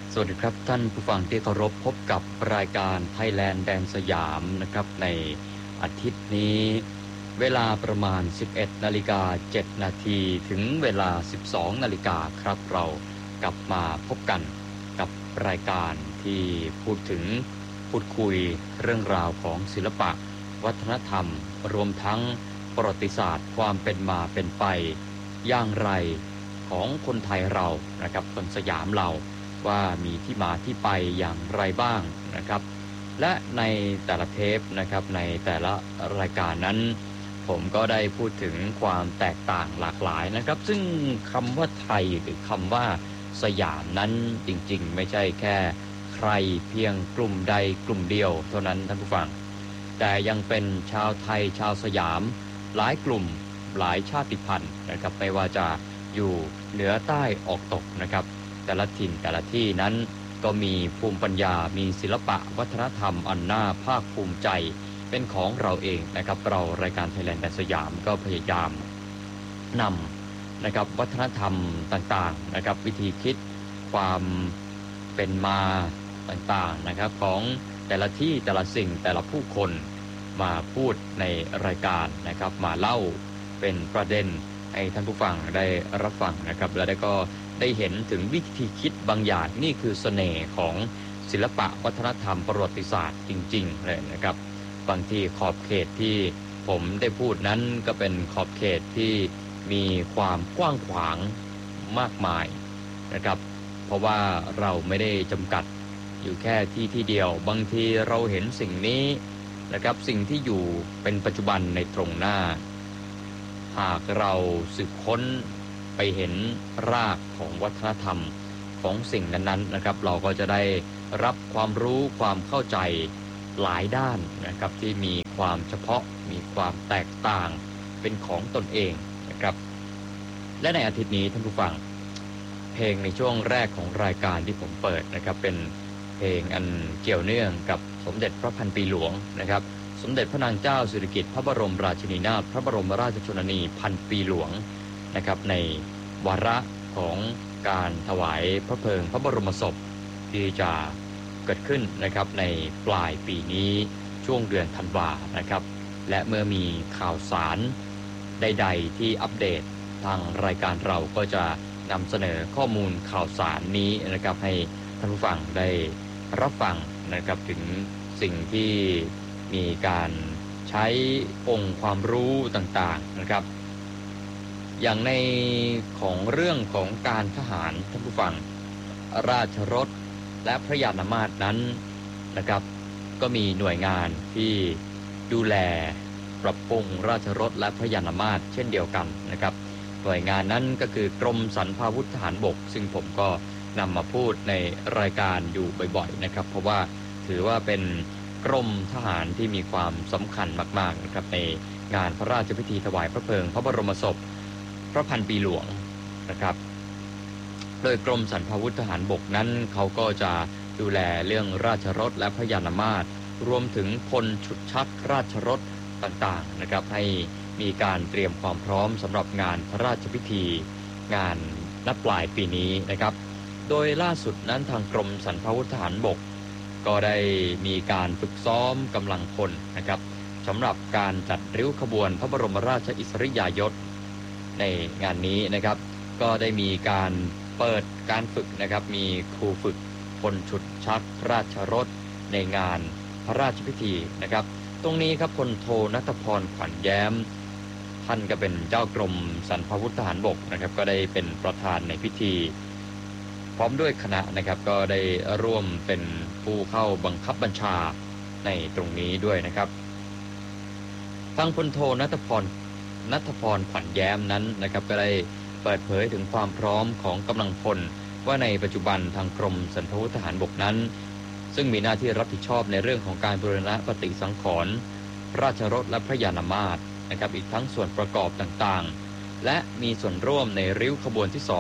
สวัสดีครับท่านผู้ฟังที่เคารพพบกับรายการไทยแลนด์แดนสยามนะครับในอาทิตย์นี้เวลาประมาณ 11:07 นาทีถึงเวลา 12 นาฬิกาครับเรากลับมาพบกันกับรายการที่พูดคุยเรื่องราวของศิลปะวัฒนธรรมรวมทั้งประวัติศาสตร์ความเป็นมาเป็นไปอย่างไรของคนไทยเรานะครับคนสยามเราว่ามีที่มาที่ไปอย่างไรบ้างนะครับและในแต่ละเทปนะครับในแต่ละรายการนั้นผมก็ได้พูดถึงความแตกต่างหลากหลายนะครับซึ่งคำว่าไทยหรือคำว่าสยามนั้นจริงๆไม่ใช่แค่ใครเพียงกลุ่มใดกลุ่มเดียวเท่านั้นท่านผู้ฟังแต่ยังเป็นชาวไทยชาวสยามหลายกลุ่มหลายชาติพันธุ์นะครับไม่ว่าจะอยู่เหนือใต้ออกตกนะครับแต่ละถิ่นแต่ละที่นั้นก็มีภูมิปัญญามีศิลปะวัฒนธรรมอันน่าภาคภูมิใจเป็นของเราเองนะครับเรารายการไทยแลนด์แดนสยามก็พยายามนำนะครับวัฒนธรรมต่างๆนะครับวิธีคิดความเป็นมาต่างๆนะครับของแต่ละที่แต่ละสิ่งแต่ละผู้คนมาพูดในรายการนะครับมาเล่าเป็นประเด็นให้ท่านผู้ฟังได้รับฟังนะครับและก็ได้เห็นถึงวิธีคิดบางอย่างนี่คือเสน่ห์ของศิลปะวัฒนธรรมประวัติศาสตร์จริงๆเลยนะครับบางที่ขอบเขตที่ผมได้พูดนั้นก็เป็นขอบเขตที่มีความกว้างขวางมากมายนะครับเพราะว่าเราไม่ได้จำกัดอยู่แค่ที่เดียวบางทีเราเห็นสิ่งนี้นะครับสิ่งที่อยู่เป็นปัจจุบันในตรงหน้าหากเราสืบค้นไปเห็นรากของวัฒนธรรมของสิ่งนั้นๆนะครับเราก็จะได้รับความรู้ความเข้าใจหลายด้านนะครับที่มีความเฉพาะมีความแตกต่างเป็นของตนเองนะครับและในอาทิตย์นี้ท่านผู้ฟังเพลงในช่วงแรกของรายการที่ผมเปิดนะครับเป็นเพลงอันเกี่ยวเนื่องกับสมเด็จพระพันปีหลวงนะครับสมเด็จพระนางเจ้าสิริกิติ์พระบรมราชินีนาถพระบรมราชชนนีพันปีหลวงนะครับในวาระของการถวายพระเพลิงพระบรมศพที่จะเกิดขึ้นนะครับในปลายปีนี้ช่วงเดือนธันวานะครับและเมื่อมีข่าวสารใดๆที่อัปเดตทางรายการเราก็จะนำเสนอข้อมูลข่าวสารนี้นะครับให้ท่านผู้ฟังได้รับฟังนะครับถึงสิ่งที่มีการใช้องค์ความรู้ต่างๆนะครับอย่างในของเรื่องของการทหารท่านผู้ฟังราชรถและพระยานามาตนั้นนะครับก็มีหน่วยงานที่ดูแลปรับปรุงราชรถและพระยานามาตเช่นเดียวกันนะครับหน่วยงานนั้นก็คือกรมสรรพาวุธทหารบกซึ่งผมก็นำมาพูดในรายการอยู่บ่อยๆนะครับเพราะว่าถือว่าเป็นกรมทหารที่มีความสำคัญมากๆนะครับในงานพระราชพิธีถวายพระเพลิงพระบรมศพพระพันปีหลวงนะครับโดยกรมสรรพาวุธทหารบกนั้นเขาก็จะดูแลเรื่องราชรถและพระยานามาตรวมถึงพลฉุดชักราชรถต่างๆนะครับให้มีการเตรียมความพร้อมสำหรับงานพระราชพิธีงานณปลายปีนี้นะครับโดยล่าสุดนั้นทางกรมสรรพาวุธทหารบกก็ได้มีการฝึกซ้อมกำลังพลนะครับสำหรับการจัดริ้วขบวนพระบรมราชอิสริยายศในงานนี้นะครับก็ได้มีการเปิดการฝึกนะครับมีครูฝึกพลฉุดชักราชรถในงานพระราชพิธีนะครับตรงนี้ครับพลโทณัฐพรขวัญแย้มท่านก็เป็นเจ้ากรมสรรพาวุธทหารบกนะครับก็ได้เป็นประธานในพิธีพร้อมด้วยคณะนะครับก็ได้ร่วมเป็นผู้เข้าบังคับบัญชาในตรงนี้ด้วยนะครับทางพลโทณัฐพรขวัญแย้มนั้นนะครับก็ได้เปิดเผยถึงความพร้อมของกำลังพลว่าในปัจจุบันทางกรมสรรพาวุธทหารบกนั้นซึ่งมีหน้าที่รับผิดชอบในเรื่องของการบูรณะปฏิสังขรณ์ราชรถและพระยานามาตนะครับอีกทั้งส่วนประกอบต่างๆและมีส่วนร่วมในริ้วขบวนที่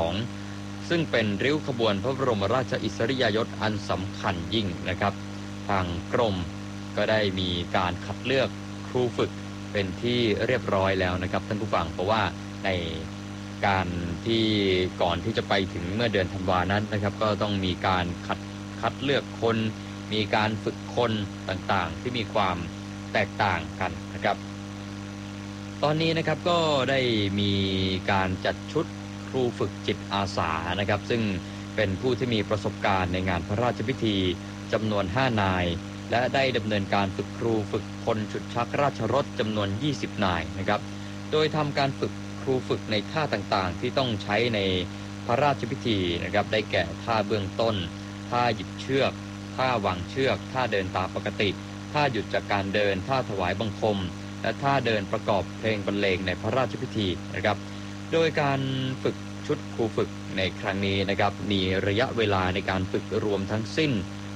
2ซึ่งเป็นริ้วขบวนพระบรมราชอิสริยยศอันสำคัญยิ่งนะครับทางกรมก็ได้มีการคัดเลือกครูฝึกเป็นที่เรียบร้อยแล้วนะครับท่านผู้ฟังเพราะว่าในการที่ก่อนที่จะไปถึงเมื่อเดือนธันวานั้นนะครับก็ต้องมีการคัดเลือกคนมีการฝึกคนต่างๆที่มีความแตกต่างกันนะครับตอนนี้นะครับก็ได้มีการจัดชุดครูฝึกจิตอาสานะครับซึ่งเป็นผู้ที่มีประสบการณ์ในงานพระราชพิธีจำนวน5นายและได้ดำเนินการฝึกครูฝึกพลฉุดชักราชรถจำนวน20นายนะครับโดยทำการฝึกครูฝึกในท่าต่างๆที่ต้องใช้ในพระราชพิธีนะครับได้แก่ท่าเบื้องต้นท่าหยิบเชือกท่าวางเชือกท่าเดินตามปกติท่าหยุดจากการเดินท่าถวายบังคมและท่าเดินประกอบเพลงบรรเลงในพระราชพิธีนะครับโดยการฝึกชุดครูฝึกในครั้งนี้นะครับมีระยะเวลาในการฝึกรวมทั้งสิ้น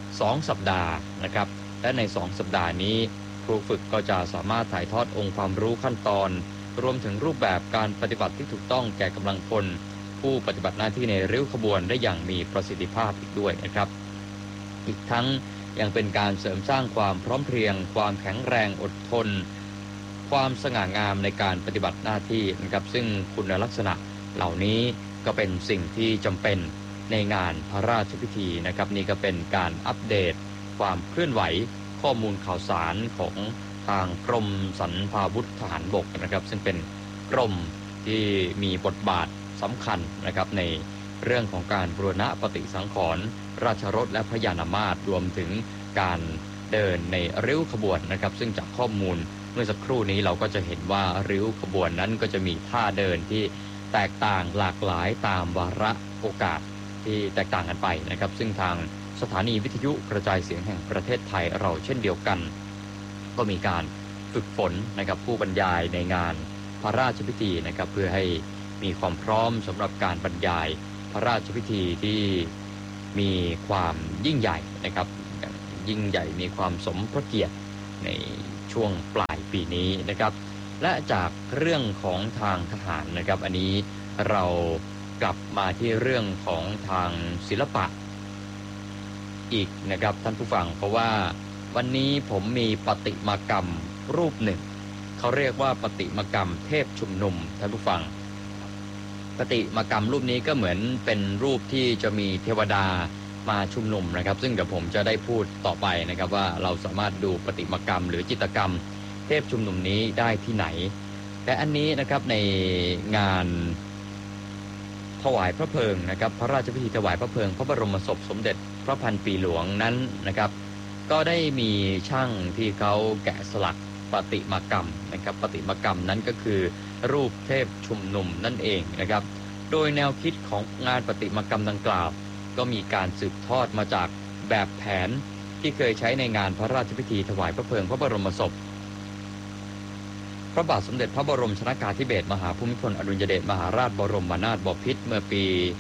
2สัปดาห์นะครับและใน2สัปดาห์นี้ครูฝึกก็จะสามารถถ่ายทอดองค์ความรู้ขั้นตอนรวมถึงรูปแบบการปฏิบัติที่ถูกต้องแก่กำลังพลผู้ปฏิบัติหน้าที่ในริ้วขบวนได้อย่างมีประสิทธิภาพอีกด้วยนะครับอีกทั้งยังเป็นการเสริมสร้างความพร้อมเพรียงความแข็งแรงอดทนความสง่างามในการปฏิบัติหน้าที่นะครับซึ่งคุณลักษณะเหล่านี้ก็เป็นสิ่งที่จำเป็นในงานพระราชพิธีนะครับนี่ก็เป็นการอัปเดตความเคลื่อนไหวข้อมูลข่าวสารของทางกรมสรรพาวุธทหารบกนะครับซึ่งเป็นกรมที่มีบทบาทสำคัญนะครับในเรื่องของการบูรณะปฏิสังขรณ์ราชรถและพระยานามาตรรวมถึงการเดินในริ้วขบวนนะครับซึ่งจากข้อมูลเมื่อสักครู่นี้เราก็จะเห็นว่าริ้วขบวนนั้นก็จะมีท่าเดินที่แตกต่างหลากหลายตามวาระโอกาสที่แตกต่างกันไปนะครับซึ่งทางสถานีวิทยุกระจายเสียงแห่งประเทศไทยเราเช่นเดียวกันก็มีการฝึกฝนนะครับผู้บรรยายในงานพระราชพิธีนะครับเพื่อให้มีความพร้อมสำหรับการบรรยายพระราชพิธีที่มีความยิ่งใหญ่นะครับยิ่งใหญ่มีความสมพระเกียรติในช่วงปลายปีนี้นะครับและจากเรื่องของทางทหารนะครับอันนี้เรากลับมาที่เรื่องของทางศิลปะอีกนะครับท่านผู้ฟังเพราะว่าวันนี้ผมมีประติมากรรมรูปหนึ่งเขาเรียกว่าประติมากรรมเทพชุมนุมท่านผู้ฟังประติมากรรมรูปนี้ก็เหมือนเป็นรูปที่จะมีเทวดามาชุมนุมนะครับซึ่งเดี๋ยวผมจะได้พูดต่อไปนะครับว่าเราสามารถดูประติมากรรมหรือจิตรกรรมเทพชุมนุมนี้ได้ที่ไหนแต่อันนี้นะครับในงานถวายพระเพลิงนะครับพระราชพิธีถวายพระเพลิงพระบรมศพสมเด็จพระพันปีหลวงนั้นนะครับก็ได้มีช่างที่เขาแกะสลักประติมากรรมนะครับประติมากรรมนั้นก็คือรูปเทพชุมนุมนั่นเองนะครับโดยแนวคิดของงานประติมากรรมดังกล่าวก็มีการสืบทอดมาจากแบบแผนที่เคยใช้ในงานพระราชพิธีถวายพระเพลิงพระบรมศพพระบาทสมเด็จพระบรมชนกาธิเบศรมหาภูมิพลอดุลยเดชมหาราชบรมนาถบพิตรเมื่อปี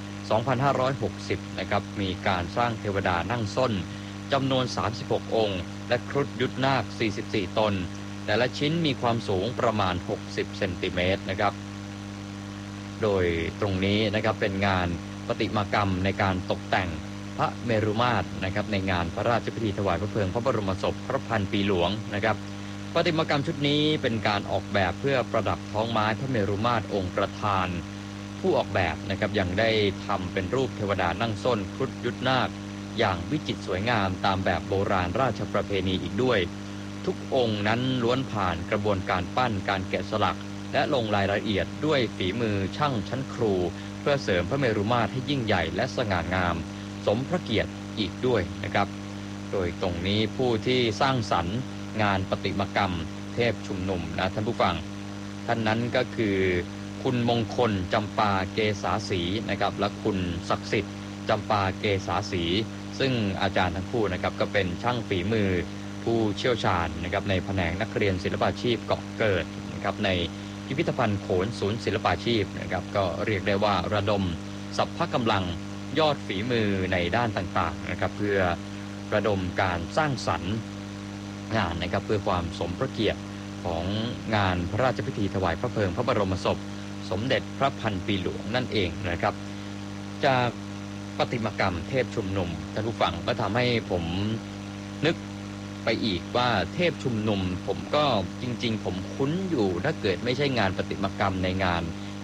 2560 นะครับมีการสร้างเทวดานั่งส้นจำนวน36องค์และครุฑยุทธนาค44ตนแต่ละชิ้นมีความสูงประมาณ60เซนติเมตรนะครับโดยตรงนี้นะครับเป็นงานประติมากรรมในการตกแต่งพระเมรุมาตรนะครับในงานพระราชพิธีถวายพระเพลิงพระบรมศพพระพันปีหลวงนะครับประติมากรรมชุดนี้เป็นการออกแบบเพื่อประดับท้องไม้พระเมรุมาตรองค์ประธานผู้ออกแบบนะครับยังได้ทำเป็นรูปเทวดานั่งส้นครุฑยุทธนาคอย่างวิจิตรสวยงามตามแบบโบราณราชประเพณีอีกด้วยทุกองค์นั้นล้วนผ่านกระบวนการปั้นการแกะสลักและลงรายละเอียดด้วยฝีมือช่างชั้นครูเพื่อเสริมพระเมรุมาตรให้ยิ่งใหญ่และสง่างามสมพระเกียรติอีกด้วยนะครับโดยตรงนี้ผู้ที่สร้างสรรค์งานประติมากรรมเทพชุมนุมนะท่านผู้ฟังท่านนั้นก็คือคุณมงคลจำปาเกษาศรีนะครับและคุณศักดิ์สิทธิ์จำปาเกษาศรีซึ่งอาจารย์ทั้งคู่นะครับก็เป็นช่างฝีมือผู้เชี่ยวชาญนะครับในแผนกนักเรียนศิลปาชีพเกาะเกิดนะครับในพิพิธภัณฑ์โขนศูนย์ศิลปาชีพนะครับก็เรียกได้ว่าระดมสรรพกำลังยอดฝีมือในด้านต่างๆนะครับเพื่อระดมการสร้างสรรค์งานนะครับเพื่อความสมพระเกียรติของงานพระราชพิธีถวายพระเพลิงพระบรมศพสมเด็จพระพันปีหลวงนั่นเองนะครับจากประติมากรรมเทพชุมนุมท่านผู้ฟังก็ทำให้ผมนึกไปอีกว่าเทพชุมนุมผมก็จริงๆผมคุ้นอยู่ถ้าเกิดไม่ใช่งานประติมากรรมในงานพ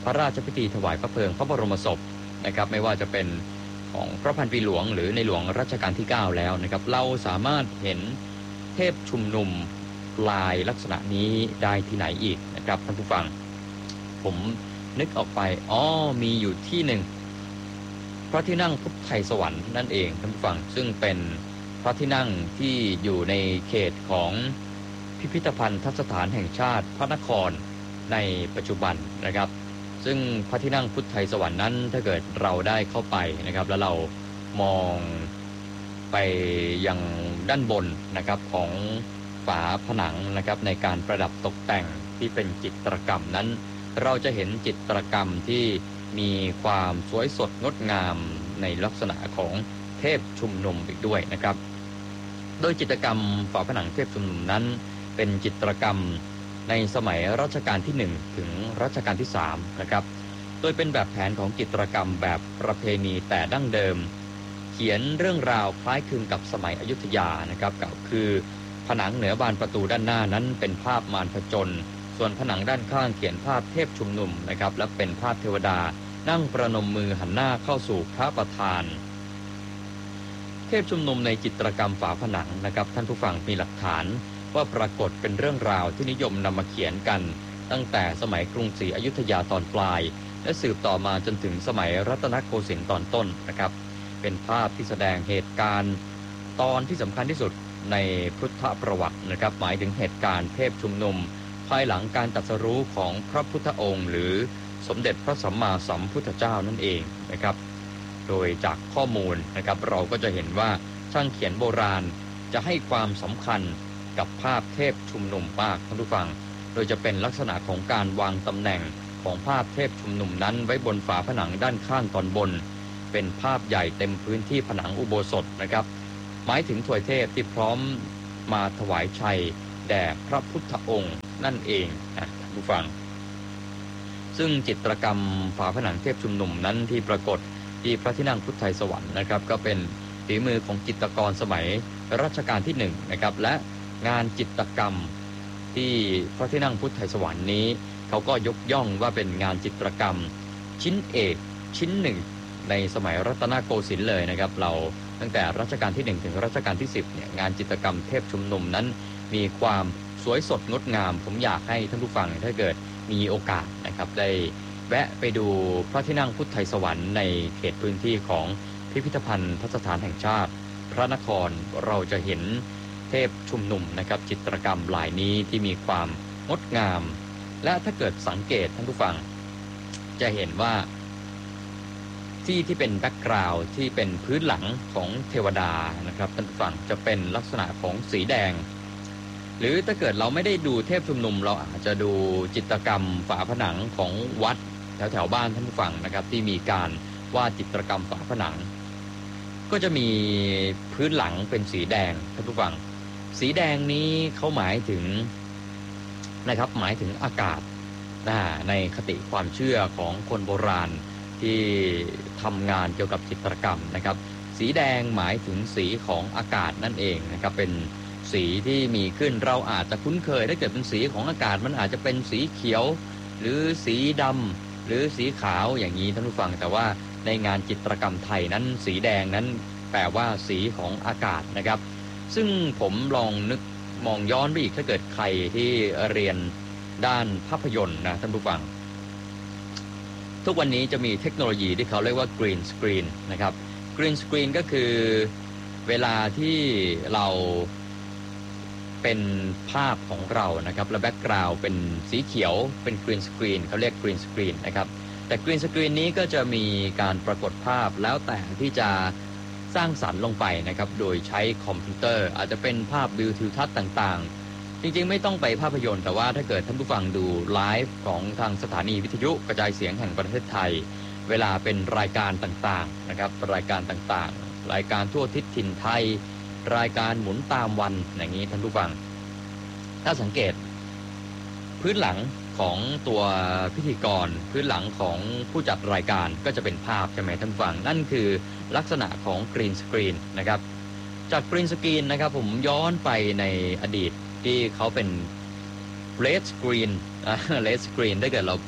ระราชพิธีถวายพระเพลิงพระบรมศพนะครับไม่ว่าจะเป็นของพระพันปีหลวงหรือในหลวงรัชกาลที่9แล้วนะครับเราสามารถเห็นเทพชุมนุมลายลักษณะนี้ได้ที่ไหนอีกนะครับท่านผู้ฟังผมนึกออกไปมีอยู่ที่หนึ่งพระที่นั่งพุทธไทยสวรรค์นั่นเองท่านผู้ฟังซึ่งเป็นพระที่นั่งที่อยู่ในเขตของพิพิธภัณฑ์สถานแห่งชาติพระนครในปัจจุบันนะครับซึ่งพระที่นั่งพุทธไทยสวรรค์นั้นถ้าเกิดเราได้เข้าไปนะครับแล้วเรามองไปยังด้านบนนะครับของฝาผนังนะครับในการประดับตกแต่งที่เป็นจิตรกรรมนั้นเราจะเห็นจิตรกรรมที่มีความสวยสดงดงามในลักษณะของเทพชุมนุมอีกด้วยนะครับโดยจิตรกรรมฝาผนังเทพชุมนุมนั้นเป็นจิตรกรรมในสมัยรัชกาลที่1ถึงรัชกาลที่3นะครับโดยเป็นแบบแผนของจิตรกรรมแบบประเพณีแต่ดั้งเดิมเขียนเรื่องราวคล้ายคลึงกับสมัยอยุธยานะครับก็คือผนังเหนือบานประตูด้านหน้านั้นเป็นภาพมารผจญส่วนผนังด้านข้างเขียนภาพเทพชุมนุมนะครับและเป็นภาพเทวดานั่งประนมมือหันหน้าเข้าสู่พระประธานเทพชุมนุมในจิตรกรรมฝาผนังนะครับท่านผู้ฟังมีหลักฐานว่าปรากฏเป็นเรื่องราวที่นิยมนำมาเขียนกันตั้งแต่สมัยกรุงศรีอยุธยาตอนปลายและสืบต่อมาจนถึงสมัยรัตนโกสินทร์ตอนต้นนะครับเป็นภาพที่แสดงเหตุการณ์ตอนที่สำคัญที่สุดในพุทธประวัตินะครับหมายถึงเหตุการณ์เทพชุมนุมภายหลังการตรัสรู้ของพระพุทธองค์หรือสมเด็จพระสัมมาสัมพุทธเจ้านั่นเองนะครับโดยจากข้อมูลนะครับเราก็จะเห็นว่าช่างเขียนโบราณจะให้ความสำคัญกับภาพเทพชุมนุมมากท่านผู้ฟังโดยจะเป็นลักษณะของการวางตำแหน่งของภาพเทพชุมนุมนั้นไว้บนฝาผนังด้านข้างตอนบนเป็นภาพใหญ่เต็มพื้นที่ผนังอุโบสถนะครับหมายถึงถวยเทพที่พร้อมมาถวายชัยแด่พระพุทธองค์นั่นเองท่านผู้ฟังซึ่งจิตรกรรมฝาผนังเทพชุมนุมนั้นที่ปรากฏที่พระที่นั่งพุทธไทยสวรรค์นะครับก็เป็นฝีมือของจิตรกรสมัยรัชกาลที่1นะครับและงานจิตรกรรมที่พระที่นั่งพุทธไทยสวรรค์นี้เขาก็ยกย่องว่าเป็นงานจิตรกรรมชิ้นเอกชิ้นหนึ่งในสมัยรัตนโกสินทร์เลยนะครับเราตั้งแต่รัชกาลที่1ถึงรัชกาลที่10เนี่ยงานจิตรกรรมเทพชุมนุมนั้นมีความสวยสดงดงามผมอยากให้ท่านผู้ฟังถ้าเกิดมีโอกาสนะครับได้แวะไปดูพระที่นั่งพุทธไทยสวรรค์ในเขตพื้นที่ของพิพิธภัณฑ์สถานแห่งชาติพระนครเราจะเห็นเทพชุมนุมนะครับจิตรกรรมลายนี้ที่มีความงดงามและถ้าเกิดสังเกตท่านผู้ฟังจะเห็นว่าที่เป็นแบ็กกราวด์ที่เป็นพื้นหลังของเทวดานะครับท่านผู้ฟังจะเป็นลักษณะของสีแดงหรือถ้าเกิดเราไม่ได้ดูเทพชุมนุมเราอาจจะดูจิตรกรรมฝาผนังของวัดแถวบ้านท่านผู้ฟังนะครับที่มีการวาดจิตรกรรมฝาผนังก็จะมีพื้นหลังเป็นสีแดงท่านผู้ฟังสีแดงนี้เขาหมายถึงนะครับหมายถึงอากาศในคติความเชื่อของคนโบราณที่ทำงานเกี่ยวกับจิตรกรรมนะครับสีแดงหมายถึงสีของอากาศนั่นเองนะครับเป็นสีที่มีขึ้นเราอาจจะคุ้นเคยถ้าเกิดเป็นสีของอากาศมันอาจจะเป็นสีเขียวหรือสีดำหรือสีขาวอย่างนี้ท่านผู้ฟังแต่ว่าในงานจิตรกรรมไทยนั้นสีแดงนั้นแปลว่าสีของอากาศนะครับซึ่งผมลองนึกมองย้อนไปอีกถ้าเกิดใครที่เรียนด้านภาพยนตร์นะท่านผู้ฟังทุกวันนี้จะมีเทคโนโลยีที่เขาเรียกว่า Green Screen นะครับ Green Screen ก็คือเวลาที่เราเป็นภาพของเรานะครับและแบ็กกราวด์เป็นสีเขียวเป็น Green Screen เขาเรียก Green Screen นะครับแต่ Green Screen นี้ก็จะมีการปรากฏภาพแล้วแต่ที่จะสร้างสรรค์ลงไปนะครับโดยใช้คอมพิวเตอร์อาจจะเป็นภาพวิวทิวทัศน์ต่างๆจริงๆไม่ต้องไปภาพยนตร์แต่ว่าถ้าเกิดท่านผู้ฟังดูไลฟ์ของทางสถานีวิทยุกระจายเสียงแห่งประเทศไทยเวลาเป็นรายการต่างๆนะครับรายการต่างๆรายการทั่วทิศถิ่นไทยรายการหมุนตามวันอย่างนี้ท่านผู้ฟังถ้าสังเกตพื้นหลังของตัวพิธีกรพื้นหลังของผู้จัดรายการก็จะเป็นภาพใช่ไหมท่านผู้ฟังนั่นคือลักษณะของกรีนสกรีนนะครับจากกรีนสกรีนนะครับผมย้อนไปในอดีตที่เขาเป็นเลดสกรีนเลดสกรีนถ้าเกิดเราพูด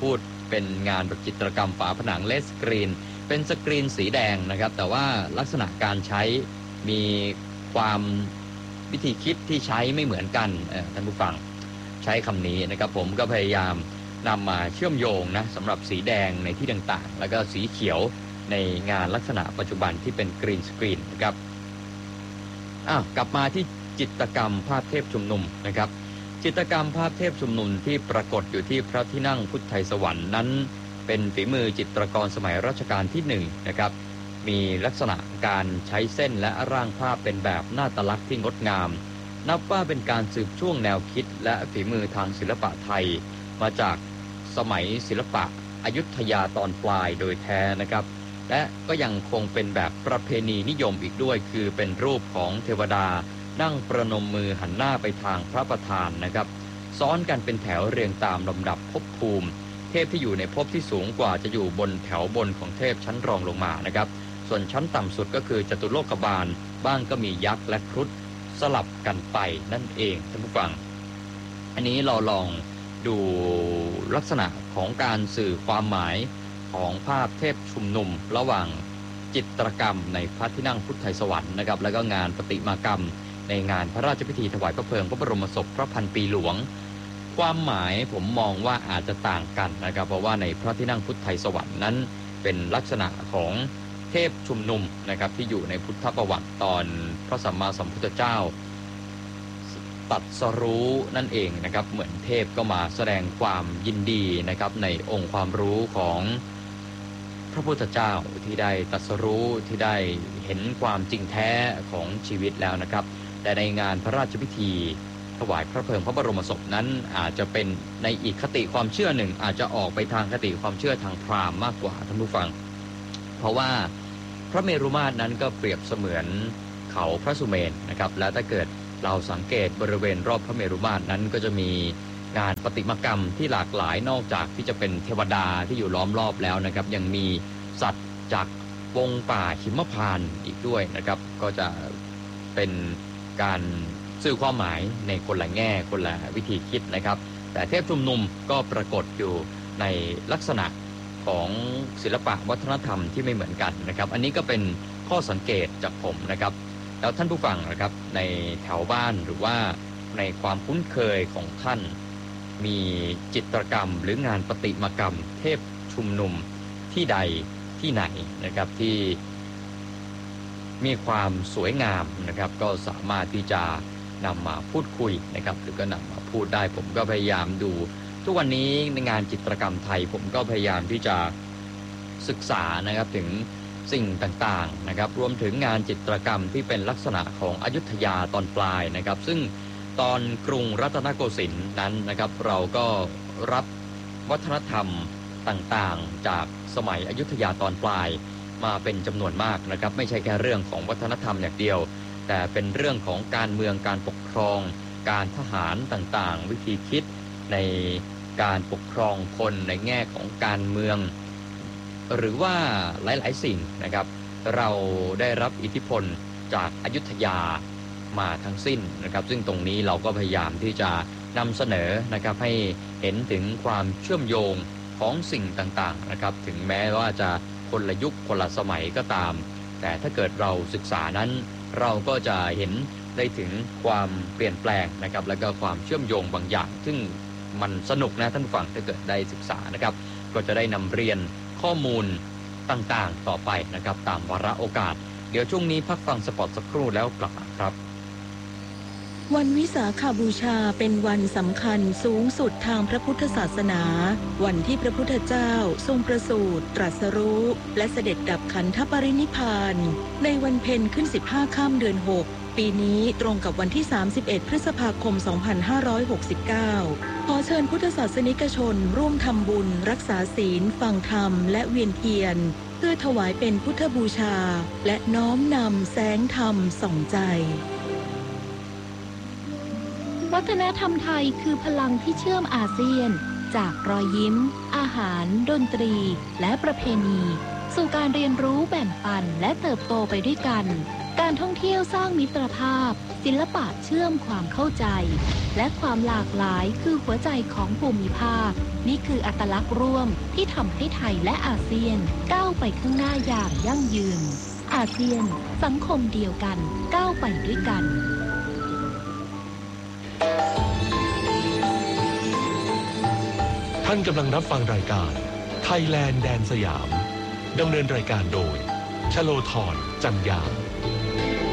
เป็นงานแบบจิตรกรรมฝาผนังเลสกรีนเป็นสกรีนสีแดงนะครับแต่ว่าลักษณะการใช้มีความวิธีคิดที่ใช้ไม่เหมือนกันท่านผู้ฟังใช้คำนี้นะครับผมก็พยายามนำมาเชื่อมโยงนะสำหรับสีแดงในที่ต่างๆแล้วก็สีเขียวในงานลักษณะปัจจุบันที่เป็นกรีนสกรีนนะครับกลับมาที่จิตรกรรมภาพเทพชุมนุมนะครับจิตรกรรมภาพเทพชุมนุมที่ปรากฏอยู่ที่พระที่นั่งพุทธไทยสวรรค์นั้นเป็นฝีมือจิตรกรสมัยรัชกาลที่1นะครับมีลักษณะการใช้เส้นและร่างภาพเป็นแบบนาฏลักษณ์ที่งดงามนับว่าเป็นการสืบช่วงแนวคิดและฝีมือทางศิลปะไทยมาจากสมัยศิลปะอยุธยาตอนปลายโดยแท้นะครับและก็ยังคงเป็นแบบประเพณีนิยมอีกด้วยคือเป็นรูปของเทวดานั่งประนมมือหันหน้าไปทางพระประธานนะครับซ้อนกันเป็นแถวเรียงตามลำดับภพภูมิเทพที่อยู่ในภพที่สูงกว่าจะอยู่บนแถวบนของเทพชั้นรองลงมานะครับส่วนชั้นต่ำสุดก็คือจตุโลกบาลบ้างก็มียักษ์และครุฑสลับกันไปนั่นเองท่านผู้ฟังอันนี้เราลองดูลักษณะของการสื่อความหมายของภาพเทพชุมนุมระหว่างจิตรกรรมในพระที่นั่งพุทธไทยสวรรค์นะครับแล้วก็งานประติมากรรมในงานพระราชพิธีถวายพระเพลิงพระบรมศพพระพันปีหลวงความหมายผมมองว่าอาจจะต่างกันนะครับเพราะว่าในพระที่นั่งพุทธไทยสวรรค์นั้นเป็นลักษณะของเทพชุมนุมนะครับที่อยู่ในพุทธประวัติตอนพระสัมมาสัมพุทธเจ้าตรัสรู้นั่นเองนะครับเหมือนเทพก็มาแสดงความยินดีนะครับในองค์ความรู้ของพระพุทธเจ้าที่ได้ตรัสรู้ที่ได้เห็นความจริงแท้ของชีวิตแล้วนะครับแต่ในงานพระราชพิธีถวายพระเพลิงพระบรมศพนั้นอาจจะเป็นในอีกคติความเชื่อหนึ่งอาจจะออกไปทางคติความเชื่อทางพราหมณ์มากกว่าท่านผู้ฟังเพราะว่าพระเมรุมาตรนั้นก็เปรียบเสมือนเขาพระสุเมรุนะครับและถ้าเกิดเราสังเกตบริเวณรอบพระเมรุมาตรนั้นก็จะมีงานประติมากรรมที่หลากหลายนอกจากที่จะเป็นเทวดาที่อยู่ล้อมรอบแล้วนะครับยังมีสัตว์จากวงป่าหิมพานต์อีกด้วยนะครับก็จะเป็นการสื่อความหมายในคนละแง่คนละวิธีคิดนะครับแต่เทพชุมนุมก็ปรากฏอยู่ในลักษณะของศิลปะวัฒนธรรมที่ไม่เหมือนกันนะครับอันนี้ก็เป็นข้อสังเกตจากผมนะครับแล้วท่านผู้ฟังนะครับในแถวบ้านหรือว่าในความคุ้นเคยของท่านมีจิตรกรรมหรืองานประติมากรรมเทพชุมนุมที่ใดที่ไหนนะครับที่มีความสวยงามนะครับก็สามารถที่จะนำมาพูดคุยนะครับหรือก็นำมาพูดได้ผมก็พยายามดูทุกวันนี้ในงานจิตรกรรมไทยผมก็พยายามที่จะศึกษานะครับถึงสิ่งต่างๆนะครับรวมถึงงานจิตรกรรมที่เป็นลักษณะของอยุธยาตอนปลายนะครับซึ่งตอนกรุงรัตนโกสินทร์นั้นนะครับเราก็รับวัฒนธรรมต่างๆจากสมัยอยุธยาตอนปลายมาเป็นจำนวนมากนะครับไม่ใช่แค่เรื่องของวัฒนธรรมอย่างเดียวแต่เป็นเรื่องของการเมืองการปกครองการทหารต่างๆวิธีคิดในการปกครองคนในแง่ของการเมืองหรือว่าหลายๆสิ่งนะครับเราได้รับอิทธิพลจากอยุธยามาทั้งสิ้นนะครับซึ่งตรงนี้เราก็พยายามที่จะนำเสนอนะครับให้เห็นถึงความเชื่อมโยงของสิ่งต่างๆนะครับถึงแม้ว่าจะคนละยุคคนละสมัยก็ตามแต่ถ้าเกิดเราศึกษานั้นเราก็จะเห็นได้ถึงความเปลี่ยนแปลงนะครับแล้วก็ความเชื่อมโยงบางอย่างซึ่งมันสนุกนะท่านผู้ฟังถ้าเกิดได้ศึกษานะครับก็จะได้นำเรียนข้อมูลต่างๆต่อไปนะครับตามวาระโอกาสเดี๋ยวช่วงนี้พักฟังสปอตสักครู่แล้วกลับมาครับวันวิสาขบูชาเป็นวันสำคัญสูงสุดทางพระพุทธศาสนาวันที่พระพุทธเจ้าทรงประสูติตรัสรู้และเสด็จดับขันธปรินิพพานในวันเพ็ญขึ้น15ค่ำเดือน6ปีนี้ตรงกับวันที่31พฤษภาคม2569ขอเชิญพุทธศาสนิกชนร่วมทำบุญรักษาศีลฟังธรรมและเวียนเทียนเพื่อถวายเป็นพุทธบูชาและน้อมนำแสงธรรมส่องใจวัฒนธรรมไทยคือพลังที่เชื่อมอาเซียนจากรอยยิ้มอาหารดนตรีและประเพณีสู่การเรียนรู้แบ่งปันและเติบโตไปด้วยกันการท่องเที่ยวสร้างมิตรภาพศิลปะเชื่อมความเข้าใจและความหลากหลายคือหัวใจของภูมิภาคนี่คืออัตลักษณ์ร่วมที่ทำให้ไทยและอาเซียนก้าวไปข้างหน้าอย่างยั่งยืนอาเซียนสังคมเดียวกันก้าวไปด้วยกันท่านกำลังรับฟังรายการไทยแลนด์แดนสยามดำเนินรายการโดยชโลธร จันยาม